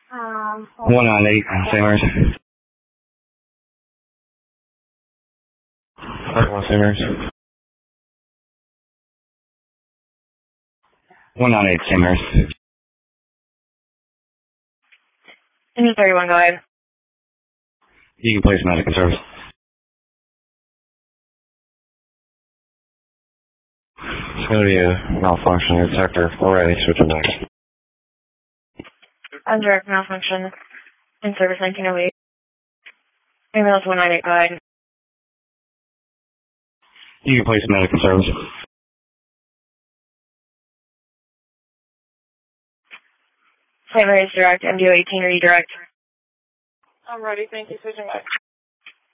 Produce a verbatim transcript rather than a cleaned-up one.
Um, one nine eight, Saint Mary's. Saint Mary's. one nine eight, Saint Mary's. Engine thirty-one, go ahead. You can place medical service. It's going to be a malfunction in your sector. Alright, switch it next. Undirect malfunction. In service nineteen oh eight. Ambulance one nine eight, go ahead. You can place medical service. Saint Mary's direct, M D O eighteen, redirect. I'm ready, thank you, switching back.